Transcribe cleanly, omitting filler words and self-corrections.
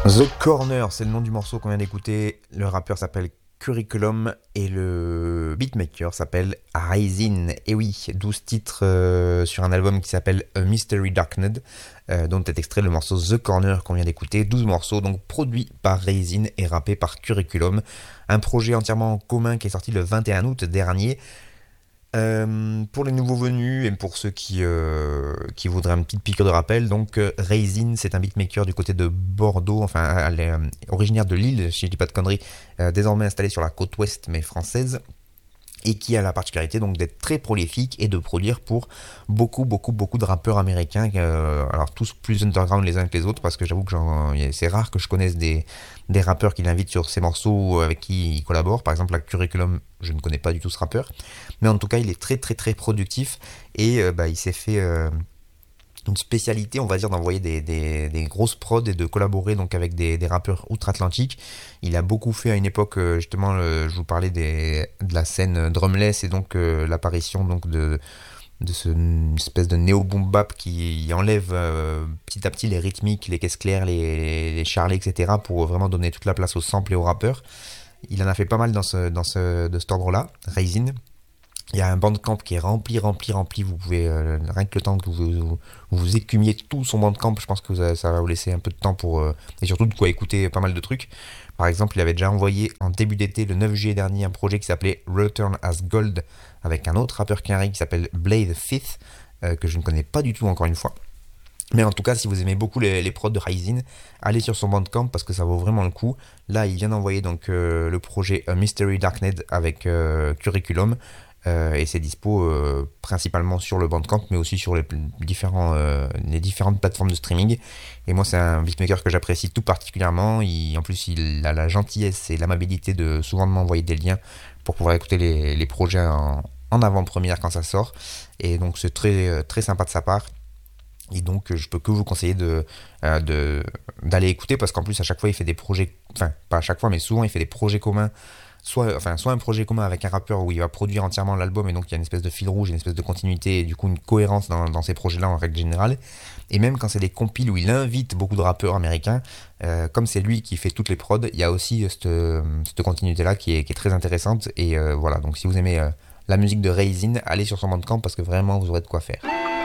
The Corner, c'est le nom du morceau qu'on vient d'écouter. Le rappeur s'appelle Curriculum et le beatmaker s'appelle Raisin. Et oui, 12 titres sur un album qui s'appelle A Mystery Darkened, dont est extrait le morceau The Corner qu'on vient d'écouter. 12 morceaux, donc produits par Raisin et rappés par Curriculum. Un projet entièrement commun qui est sorti le 21 août dernier. Pour les nouveaux venus et pour ceux qui voudraient une petite piqûre de rappel, donc Raisin, c'est un beatmaker du côté de Bordeaux, enfin elle est originaire de Lille, si je dis pas de conneries, désormais installée sur la côte ouest mais française, et qui a la particularité donc d'être très prolifique et de produire pour beaucoup de rappeurs américains, alors tous plus underground les uns que les autres, parce que j'avoue que c'est rare que je connaisse des rappeurs qu'il invite sur ses morceaux avec qui il collabore. Par exemple, la Curriculum, je ne connais pas du tout ce rappeur, mais en tout cas il est très productif et il s'est fait une spécialité, on va dire, d'envoyer des grosses prods et de collaborer donc avec des rappeurs outre-Atlantique. Il a beaucoup fait à une époque, justement, je vous parlais de la scène drumless et donc l'apparition donc de ce une espèce de néo boom bap qui enlève petit à petit les rythmiques, les caisses claires, les charlets, etc. pour vraiment donner toute la place aux samples et aux rappeurs. Il en a fait pas mal de cet ordre-là, Raisin. Il y a un bandcamp qui est rempli. Vous pouvez, rien que le temps que vous écumiez tout son bandcamp, je pense que ça va vous laisser un peu de temps pour. Et surtout de quoi écouter pas mal de trucs. Par exemple, il avait déjà envoyé en début d'été, le 9 juillet dernier, un projet qui s'appelait Return as Gold, avec un autre rappeur qui arrive qui s'appelle Blade Fifth, que je ne connais pas du tout encore une fois. Mais en tout cas, si vous aimez beaucoup les prods de Raisin, allez sur son bandcamp parce que ça vaut vraiment le coup. Là, il vient d'envoyer donc le projet A Mystery Darknet avec Curriculum. Et c'est dispo principalement sur le Bandcamp, mais aussi sur les différentes plateformes de streaming. Et moi, c'est un beatmaker que j'apprécie tout particulièrement. En plus, il a la gentillesse et l'amabilité de souvent de m'envoyer des liens pour pouvoir écouter les projets en avant-première quand ça sort. Et donc, c'est très sympa de sa part. Et donc, je peux que vous conseiller d'aller écouter parce qu'en plus, à chaque fois, il fait des projets, enfin, pas à chaque fois, mais souvent, il fait des projets communs. Soit un projet commun avec un rappeur où il va produire entièrement l'album et donc il y a une espèce de fil rouge, une espèce de continuité et du coup une cohérence dans ces projets-là en règle générale. Et même quand c'est des compiles où il invite beaucoup de rappeurs américains, comme c'est lui qui fait toutes les prods, il y a aussi cette continuité-là qui est très intéressante. Et voilà, donc si vous aimez la musique de Raisin, allez sur son bandcamp parce que vraiment vous aurez de quoi faire.